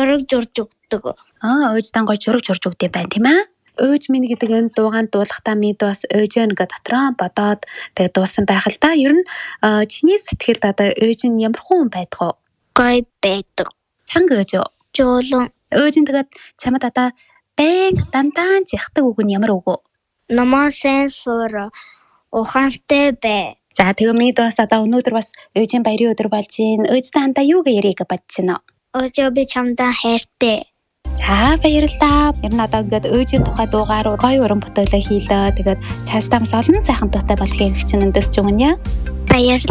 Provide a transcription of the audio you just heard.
жураг журж өгдөг. Өөждөө гоё жураг журж өгдөг байх тийм ээ. Өөж минь гэдэг энэ дуугаан дуулахдаа минь бас өөжөө ингээ дотроо бодоод тэгээ дуусан байх л да. Ер нь чиний сэтгэлд одоо өөж нь ямар хүн байдаг вэ? Гоё байдаг. Цанга өөж үү? Жуулан. Өөж нь тэгээд чамд одоо бэнг дандаа яхдаг үг нь ямар үг вэ? Намаа сайн суура. Ухаантай бай. За тэгээ минь бас одоо өнөөдөр бас өөжийн баярын өдөр болж байна. Өөжтэй хандаа юу гэрээ гэж бодож байна? Өөжөө би чамдаа хайртай. За баярлалаа. Ер нь одоо ингээд өөжийн тухай дуугаар гоё уран бүтээлээ хийлээ. Тэгээд цаашдаа бас олон сайхан дуутай болохыг хичнээн дэсч өгнө яа. Баярлалаа.